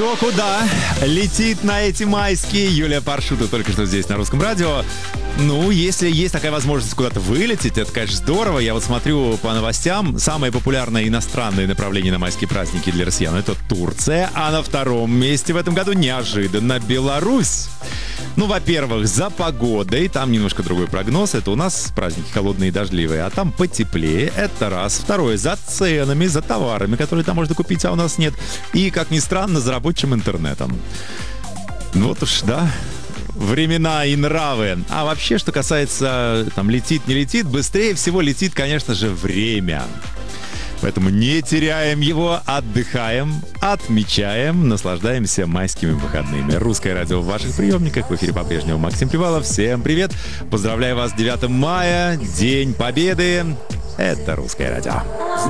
Кто куда летит на эти майские? Юлия Паршута только что здесь на Русском радио. Ну, если есть такая возможность куда-то вылететь, это, конечно, здорово. Я вот смотрю по новостям, самое популярное иностранное направление на майские праздники для россиян — это Турция, а на втором месте в этом году неожиданно Беларусь. Ну, во-первых, за погодой, там немножко другой прогноз, это у нас праздники холодные и дождливые, а там потеплее, это раз. Второе, за ценами, за товарами, которые там можно купить, а у нас нет. И, как ни странно, за рабочим интернетом. Ну вот уж, да, времена и нравы. А вообще, что касается, там, летит, не летит, быстрее всего летит, конечно же, время. Поэтому не теряем его, отдыхаем, отмечаем, наслаждаемся майскими выходными. Русское радио в ваших приемниках. В эфире по-прежнему Максим Привалов. Всем привет. Поздравляю вас с 9 мая, День Победы. Это Русское радио.